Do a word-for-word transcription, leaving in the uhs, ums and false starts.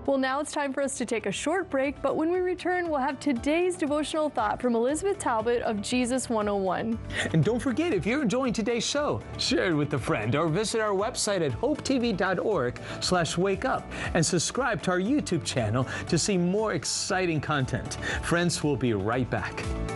Well, now it's time for us to take a short break, but when we return, we'll have today's devotional thought from Elizabeth Talbot of Jesus one oh one. And don't forget, if you're enjoying today's show, share it with a friend or visit our website at hope t v dot org slash wake up and subscribe to our YouTube channel to see more exciting content. Friends, we'll be right back.